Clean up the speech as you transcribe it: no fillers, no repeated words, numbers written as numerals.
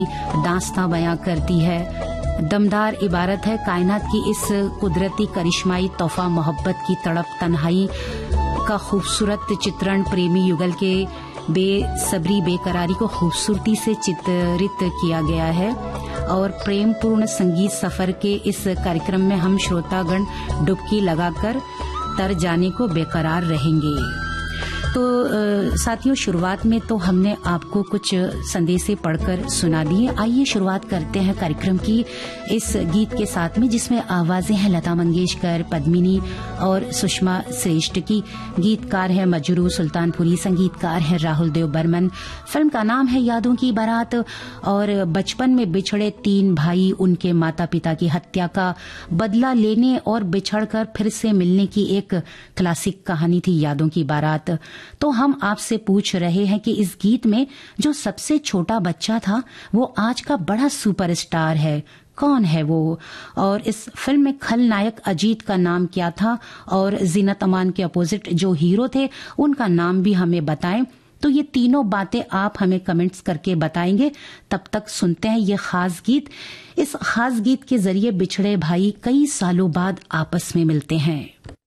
दास्तां बयां करती है। दमदार इबारत है कायनात की इस कुदरती करिश्माई तोहफा मोहब्बत की तड़प तन्हाई का खूबसूरत चित्रण प्रेमी युगल के बेसब्री बेकरारी को खूबसूरती से चित्रित किया गया है और प्रेम पूर्ण संगीत सफर के इस कार्यक्रम में हम श्रोतागण डुबकी लगाकर तर जाने को बेकरार रहेंगे। तो साथियों, शुरुआत में तो हमने आपको कुछ संदेशे पढ़कर सुना दिए। आइए शुरुआत करते हैं कार्यक्रम की इस गीत के साथ में, जिसमें आवाजें हैं लता मंगेशकर, पद्मिनी और सुषमा श्रेष्ठ की। गीतकार है मजरू सुल्तानपुरी, संगीतकार है राहुल देव बर्मन। फिल्म का नाम है यादों की बारात और बचपन में बिछड़े 3 भाई, उनके माता पिता की हत्या का बदला लेने और बिछड़कर फिर से मिलने की एक क्लासिक कहानी थी यादों की बारात। तो हम आपसे पूछ रहे हैं कि इस गीत में जो सबसे छोटा बच्चा था वो आज का बड़ा सुपरस्टार है, कौन है वो? और इस फिल्म में खलनायक अजीत का नाम क्या था और जीनत अमान के अपोजिट जो हीरो थे उनका नाम भी हमें बताएं। तो ये तीनों बातें आप हमें कमेंट्स करके बताएंगे। तब तक सुनते हैं ये खास गीत। इस खास गीत के जरिए बिछड़े भाई कई सालों बाद आपस में मिलते हैं।